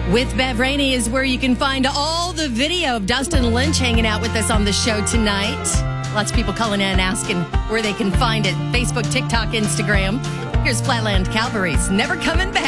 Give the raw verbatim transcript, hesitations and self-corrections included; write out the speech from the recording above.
With Bev Rainey is where you can find all the video of Dustin Lynch hanging out with us on the show tonight. Lots of people calling in asking where they can find it. Facebook, TikTok, Instagram. Here's Flatland Calvary's Never Coming Back.